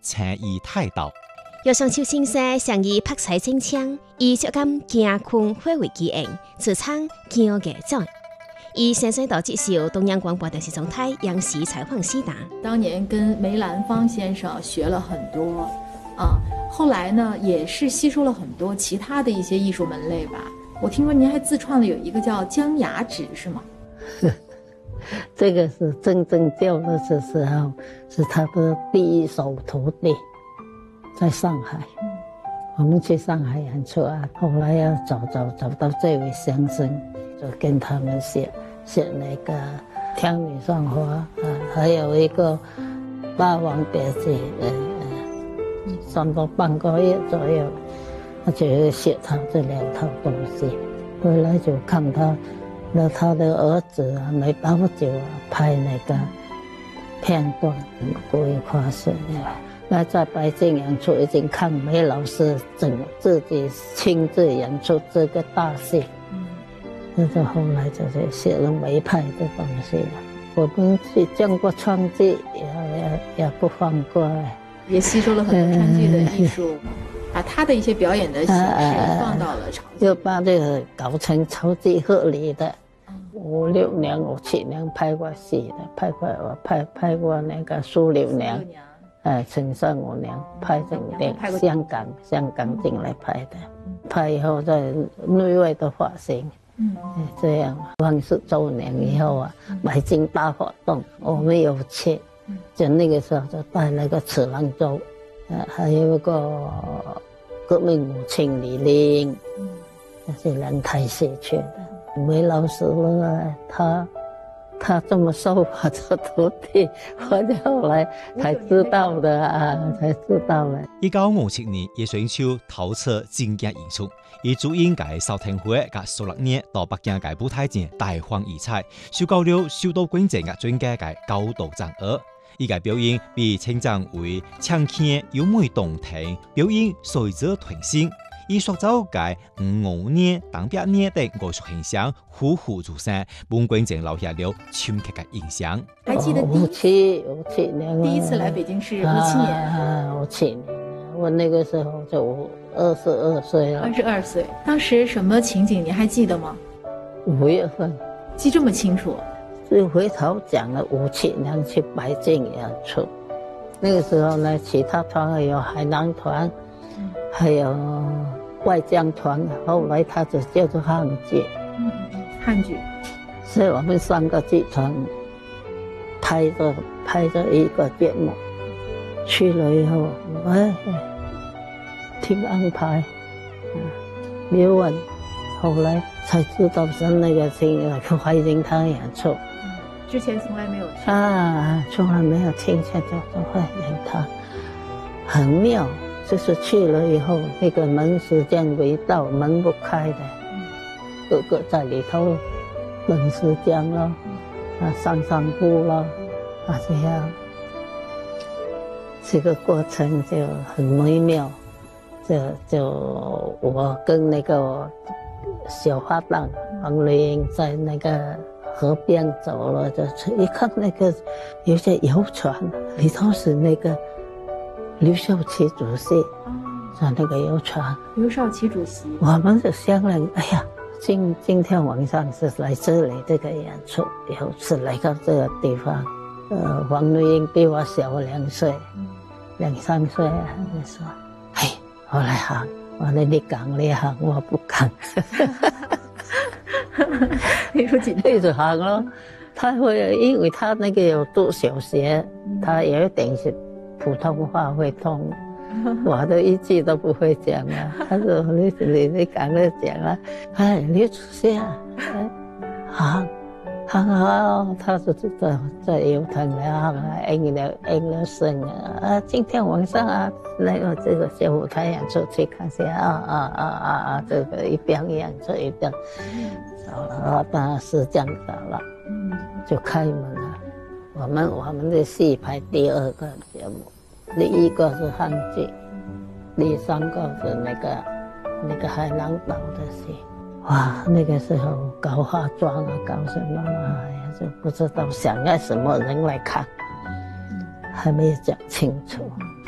青衣太道。 要上秋先生想以拍彩清腔，以小感惊困化为基因，自称惊嘅在。以先生到接受东央广播电视总台央视采访时答： 当年跟梅兰芳先生学了很多啊，后来呢也是吸收了很多其他的一些艺术门类吧。我听说您还自创的有一个叫江牙指，是吗？ 这个是真正教的时候，是他的第一手徒弟，在上海。我们去上海演出啊，后来要找到这位先生，就跟他们写那个《天女散花》啊，还有一个《霸王别姬》，差不多半个月左右，他就写他这2套东西。回来就看他的儿子啊，梅葆玖啊拍那个片段，过于夸饰的。那在北京演出已经看梅老师自己亲自演出这个大戏，那就后来就是写了梅派的东西了。我们去见过川剧，也不放过， 也吸收了很多川剧的艺术，把他的一些表演的形式放到了潮剧， 就把这个搞成潮剧合理的。5、6年、5、7年拍过戏的，拍过那个苏六娘。陈胜5年拍成香港进来拍的，拍以后在内外的发行，这样40周年以后啊，北京大活动，我们有去，就那个时候就带那个次郎洲，还有一个革命母亲李玲，那是2台戏去的。梅老师呢，他这么受我的徒弟，我就后来才知道的啊，才知道了。 1957年，也選手頭次正經演出，以主演嘅邵廷輝及蘇勒年到北京嘅舞台前大放異彩，受到了許多觀眾嘅專家嘅高度讚揚。伊嘅表演被稱讚為搶鏡優美動聽，表演隨着團心。以塑造嘅5年、100年的藝術形象，虎虎如山，幫觀眾留下了深刻嘅印象。 還記得 57年第一次來北京是57年 ，57年，我那個時候就22歲了。 22歲，當時什麼情景你還記得嗎 ？5月份， 記這麼清楚。 就回頭講了57年去北京演出，那個時候呢，其他團還有海南團，還有外江團，後來他就叫做漢劇。 漢劇， 所以我們3個劇團拍着一個節目，去了以後，聽安排，沒有問，後來才知道是那個去懷仁堂演出。 之前從來沒有去從來沒有聽見到懷仁堂，很妙。就是去了以後，那個門時間未到，門不開的，個個在裏頭等時間咯，上步咯，這樣，這個過程就很美妙。就我跟那個小花旦黃麗英在那個河邊走了，就一看那個有些遊船，裏頭是那個劉少奇主席，在那個遊船。 劉少奇主席， 我們就商量，哎呀，今天晚上是來這裏這個演出，以後是來到這個地方。黃麗英比我小2歲，2、3歲啊，就說，哎，我來行，我說你行，我不敢。 你說緊張就行咯，他會因為他那個有讀小學，他有一點是普通話會通，我都一句都不會講啊。他說你趕快講啊，你出現行，他就在遊艇裡應了聲啊，今天晚上啊，那個這個小舞台演出去看下這個一邊演出一邊走了，當然是這樣走了，就開門了。我們的戲排第2個節目，第1個是漢劇，第3個是那個海南島的戲。哇，那個時候搞化妝啊，搞什麼啊，就不知道想要什麼人來看，還沒有講清楚。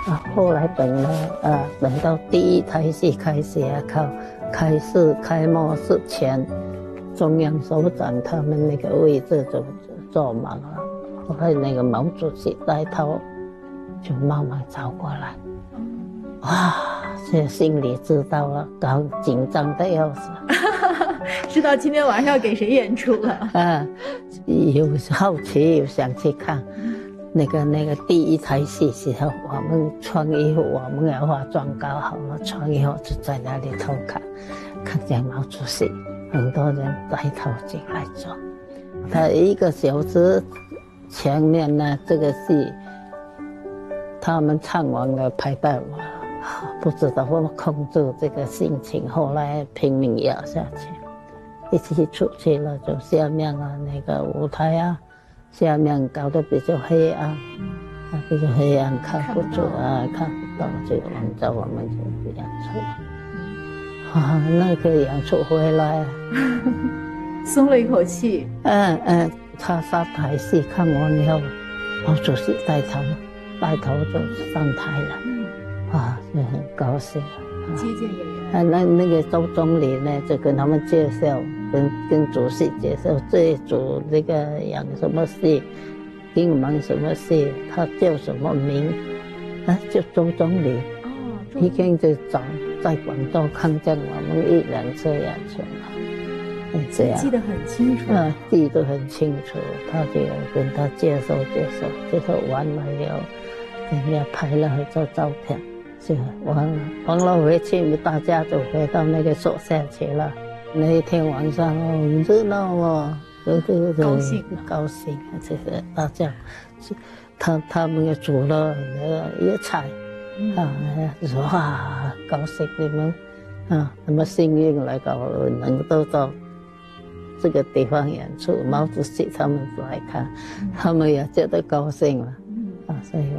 后来等到第一台戏开始开幕式前，中央首长他们那个位置就坐满了，后来那个毛主席带头就慢慢走过来，哇，这心里知道了，搞紧张的要死。 知道今天晚上要给谁演出了？ 有好奇，有想去看。那个第一台戏时候，我们穿衣服，我们也化妆搞好了，穿衣服就在那里偷看，看见毛主席，很多人带头进来坐。他1个小时前面呢，这个戏他们唱完了排到我，不知道怎么控制这个心情，后来拼命压下去。一起出去了，就下面那个舞台下面搞得比较黑暗，比较黑暗，看不出看不到，就按照我们就演出。那个演出回来， 松了一口气。 他上台戏看完以后，毛主席带头就上台了，就很高兴。 接见演员。 那个周总理呢，就跟他们介绍，跟主席介绍这一组这个演什么戏，给我们什么戏，他叫什么名，就周总理。已经就在广州看见我们1、2次演出了，这样记得很清楚。 记得很清楚，他就跟他介绍完了以后，人家拍了很多照片。就完了回去，大家就回到那个所下去了。那一天晚上很热闹高兴，这个大家，他们也煮了野菜，说哇，高兴你们那么幸运来能够到这个地方演出，毛主席他们来看，他们也觉得高兴了，所以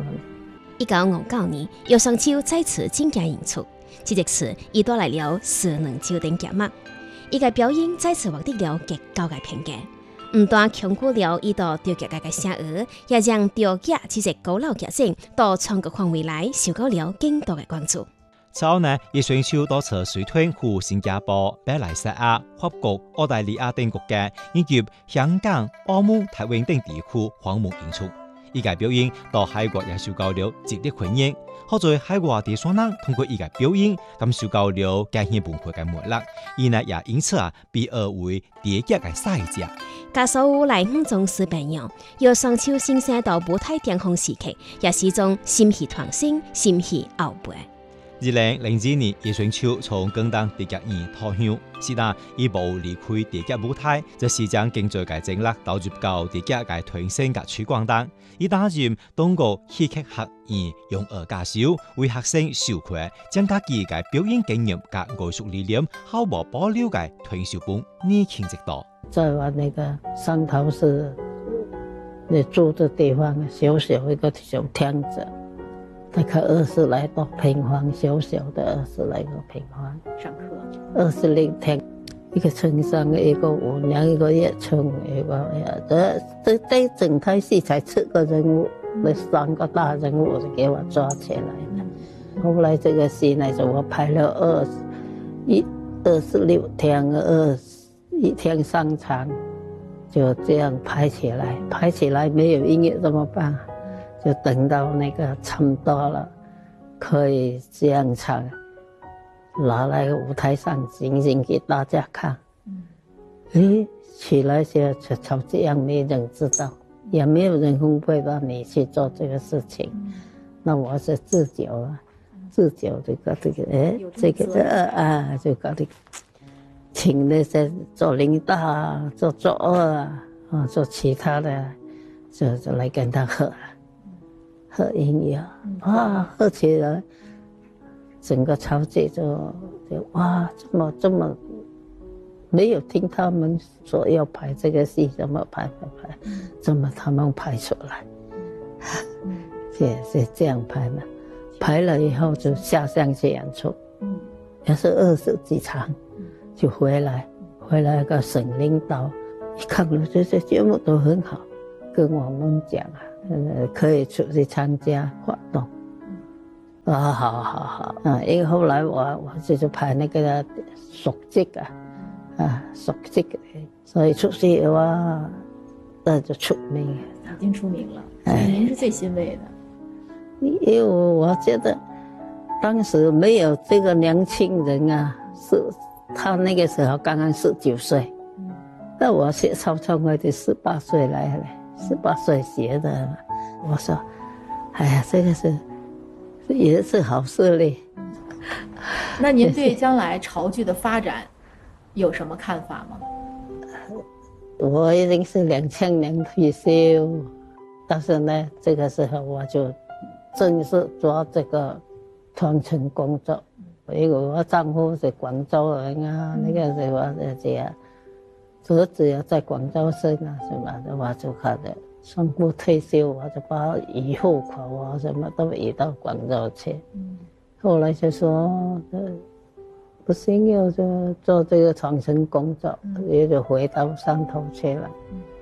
1959年，姚双秋再次进京演出，这一次伊带来了4两酒店节目，伊嘅表演再次获得了極高嘅評價，唔但強過了伊到調劇界嘅聲譽，也讓調劇這隻古老劇種到全國範圍內受到了更多嘅關注。 此後呢，葉順秋多次隨團赴新加坡、馬來西亞、法國、澳大利亞等國家，以及香港、澳門、台灣等地區訪問演出。伊嘅表演到海外也受到了極力歡迎，好在海外地雙人通過伊嘅表演，感受到了家鄉文化嘅魅力，伊呢也因此被譽為電劇嘅使者。 加所有來五種視頻樣，姚雙秋先生到舞台巔峰時期，也是種心繫團星、心繫後輩。 2002年，葉順秋從廣東電劇院退休，是但伊無離開電劇舞台，這是將經濟嘅精力投入到電劇嘅推廣嘅推廣當。伊擔任東國戲劇學院用教授，為學生授課，將家己嘅表演經驗及藝術理念，毫無保留嘅傳授本年輕一代。 在我那個上頭市，你住的地方小小一個小廳子。大概20來多平方，小小的20來個平方。 上課 20天，一個村上，一個舞娘，一個葉春，一個這整台戲才7個人物，那3個大人物就給我抓起來了。後來這個戲呢，就我排了26天，1天3場，就這樣排起來。排起來沒有音樂怎麼辦？就等到那個差不多了，可以這樣唱，拿來舞台上行行給大家看。起來就這樣沒人知道，也沒有人會讓你去做這個事情。那我是自覺就搞就搞的，請那些做領導、做做其他的，就來跟他喝音樂，喝起來，整個潮節就哇，這麼沒有聽他們說要排這個戲，怎麼排，怎麼他們排出來，是這樣排的，排了以後就下鄉去演出，也是20幾場，就回來個省領導一看了這些節目都很好，跟我們講可以出去參加活動， 好因为后来我就拍那个熟籍熟籍，所以出去的话那就出名了， 已经出名了。所以您是最欣慰的。 因为我觉得当时没有这个年轻人是他那个时候刚刚19岁，那我学曹创辉的18岁来了，18岁学的。我说，哎呀，这个也是好事嘞。 那您对将来潮剧的发展有什么看法吗？ 我已经是2000年退休，但是呢，这个时候我就正式做这个传承工作。因为我丈夫是广州人那个时候我只要在广州生是吧？我就看着宣布退休，我就把以后口什么都移到广州去。后来就说不行，要就做这个传承工作，也就回到上头去了。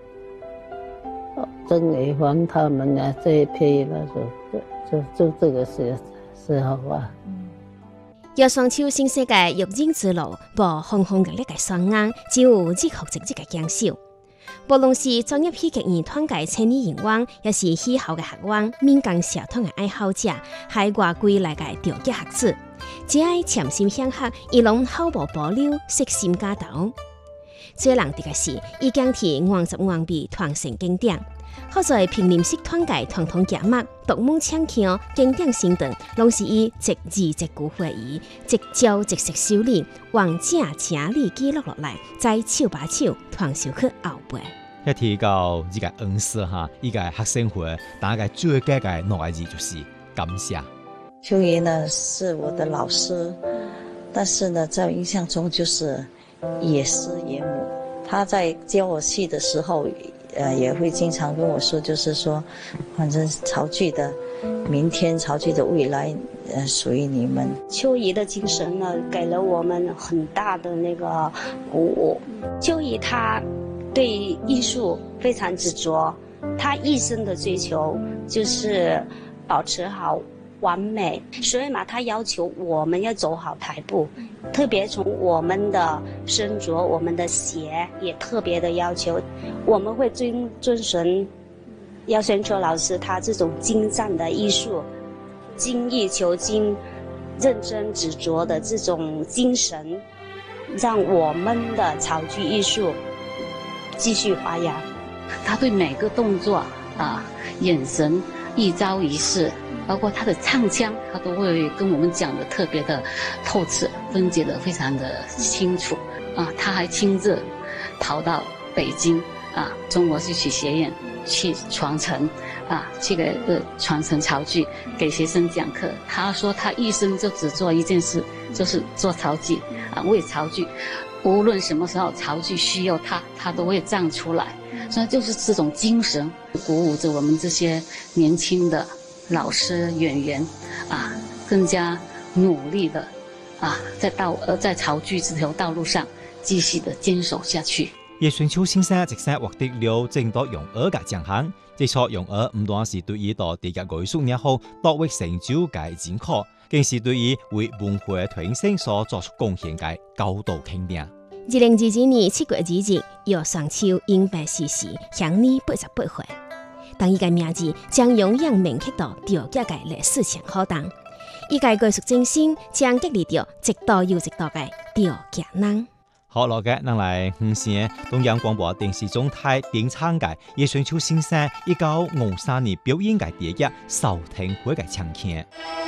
曾伟煌他们这一批就这个时候要双手新世界育人之路，无風風日日嘅雙眼，只有日學直直嘅堅守。無論是專業戲劇院團嘅青年人員，也是戲校嘅學員、民間社團嘅愛好者，海外歸來嘅調級學子，只愛潛心向學，伊攏毫無保留，悉心加頭。最難得嘅是，已經替50倍傳承經典。好在平林式團界團團夾脈，獨門搶腔，經典身段，攏是以直字直句會議，直招直式修理，往正正理記錄落來，再手把手傳授去後輩。 一提到呢個恩師呢個學生會，大概最緊嘅兩個字就是感謝。 秋怡呢是我的老師，但是呢在我印象中就是也師也母。他在教我戲的時候也會經常跟我說，就是說反正潮劇的明天，潮劇的未來屬於你們。 秋怡的精神呢給了我們很大的那個鼓舞。秋怡他對藝術非常執着，他一生的追求就是保持好完美，所以嘛他要求我們要走好台步，特別從我們的身着，我們的鞋也特別的要求。我們會遵循姚宣秋老師他這種精湛的藝術，精益求精，認真執着的這種精神，讓我們的潮劇藝術繼續發揚。 他對每個動作眼神一招一式，包括他的唱腔，他都會跟我們講得特別的透徹，分解得非常的清楚。他還親自跑到北京中國戲曲學院去傳承這個傳承潮劇，給學生講課。他說他一生就只做一件事，就是做潮劇為潮劇，無論什麼時候潮劇需要他都會站出來。所以就是這種精神鼓舞着我們這些年輕的老師演員更加努力的在潮劇這條道路上繼續的堅守下去。 葉順秋先生直接獲得了正多用兒嘅獎項，這錯用兒唔單是對於到地嘅藝術也好奪位成就嘅認可，更是對於為文化推升所作出貢獻嘅高度肯定。 2022年7月2日，葉雙秋因病逝世，享年88歲。當伊個名字將永遠銘刻到調級嘅歷史前後檔，伊個藝術精神將激勵到直到又直到嘅調級人。 好，落嘅能嚟先東陽廣播電視總台點唱嘅葉順秋先生1953年表演嘅第一首聽會嘅唱片。